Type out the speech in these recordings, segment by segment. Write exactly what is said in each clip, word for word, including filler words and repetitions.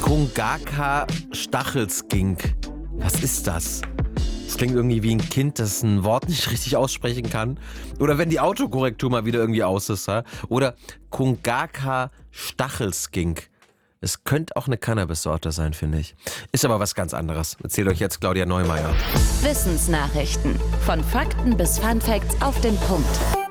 Kungaka-Stachelskink. Was ist das? Das klingt irgendwie wie ein Kind, das ein Wort nicht richtig aussprechen kann. Oder wenn die Autokorrektur mal wieder irgendwie aus ist. Ja? Oder Kungaka-Stachelskink. Es könnte auch eine Cannabis-Sorte sein, finde ich. Ist aber was ganz anderes. Erzählt euch jetzt Claudia Neumeier. Wissensnachrichten. Von Fakten bis Funfacts auf den Punkt.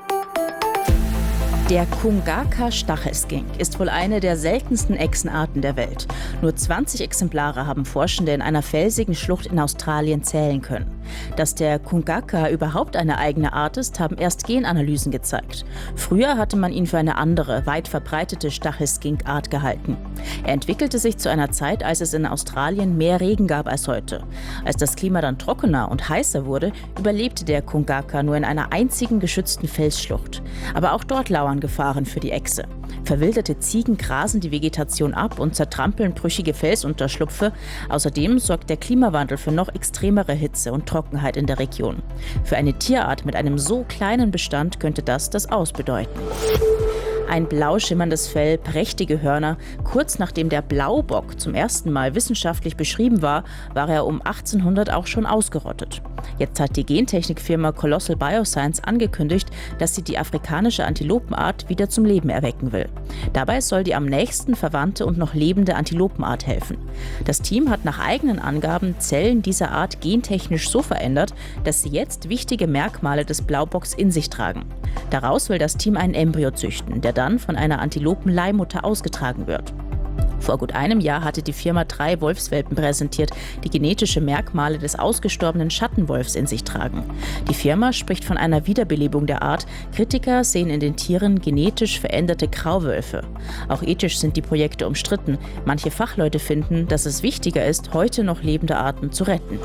Der Kungaka-Stachelskink ist wohl eine der seltensten Echsenarten der Welt. Nur zwanzig Exemplare haben Forschende in einer felsigen Schlucht in Australien zählen können. Dass der Kungaka überhaupt eine eigene Art ist, haben erst Genanalysen gezeigt. Früher hatte man ihn für eine andere, weit verbreitete Stachelskink-Art gehalten. Er entwickelte sich zu einer Zeit, als es in Australien mehr Regen gab als heute. Als das Klima dann trockener und heißer wurde, überlebte der Kungaka nur in einer einzigen geschützten Felsschlucht. Aber auch dort lauern Gefahren für die Echse. Verwilderte Ziegen grasen die Vegetation ab und zertrampeln brüchige Felsunterschlupfe. Außerdem sorgt der Klimawandel für noch extremere Hitze und Trockenheit in der Region. Für eine Tierart mit einem so kleinen Bestand könnte das das Aus bedeuten. Ein blau schimmerndes Fell, prächtige Hörner. Kurz nachdem der Blaubock zum ersten Mal wissenschaftlich beschrieben war, war er um achtzehnhundert auch schon ausgerottet. Jetzt hat die Gentechnikfirma Colossal Bioscience angekündigt, dass sie die afrikanische Antilopenart wieder zum Leben erwecken will. Dabei soll die am nächsten verwandte und noch lebende Antilopenart helfen. Das Team hat nach eigenen Angaben Zellen dieser Art gentechnisch so verändert, dass sie jetzt wichtige Merkmale des Blaubocks in sich tragen. Daraus will das Team ein Embryo züchten, der dann von einer Antilopenleihmutter ausgetragen wird. Vor gut einem Jahr hatte die Firma drei Wolfswelpen präsentiert, die genetische Merkmale des ausgestorbenen Schattenwolfs in sich tragen. Die Firma spricht von einer Wiederbelebung der Art. Kritiker sehen in den Tieren genetisch veränderte Grauwölfe. Auch ethisch sind die Projekte umstritten. Manche Fachleute finden, dass es wichtiger ist, heute noch lebende Arten zu retten.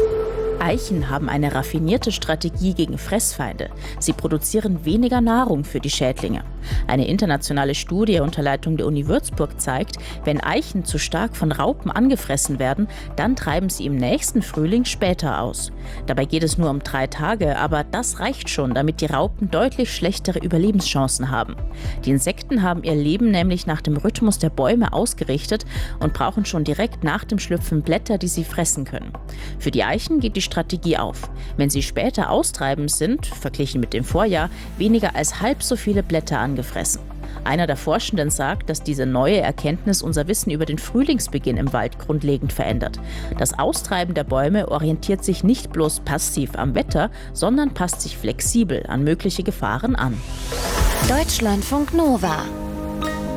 Eichen haben eine raffinierte Strategie gegen Fressfeinde. Sie produzieren weniger Nahrung für die Schädlinge. Eine internationale Studie unter Leitung der Uni Würzburg zeigt, wenn Eichen zu stark von Raupen angefressen werden, dann treiben sie im nächsten Frühling später aus. Dabei geht es nur um drei Tage, aber das reicht schon, damit die Raupen deutlich schlechtere Überlebenschancen haben. Die Insekten haben ihr Leben nämlich nach dem Rhythmus der Bäume ausgerichtet und brauchen schon direkt nach dem Schlüpfen Blätter, die sie fressen können. Für die Eichen geht die Strategie auf. Wenn sie später austreibend sind, verglichen mit dem Vorjahr, weniger als halb so viele Blätter angefressen. Einer der Forschenden sagt, dass diese neue Erkenntnis unser Wissen über den Frühlingsbeginn im Wald grundlegend verändert. Das Austreiben der Bäume orientiert sich nicht bloß passiv am Wetter, sondern passt sich flexibel an mögliche Gefahren an. Deutschlandfunk Nova